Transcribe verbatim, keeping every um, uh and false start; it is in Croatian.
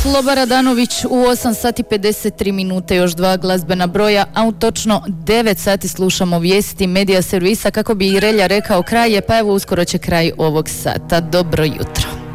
Sloba Radanović u osam sati pedeset tri minute, još dva glazbena broja, a u točno devet sati slušamo vijesti medija servisa, kako bi i Relja rekao kraj je, pa evo uskoro će kraj ovog sata. Dobro jutro.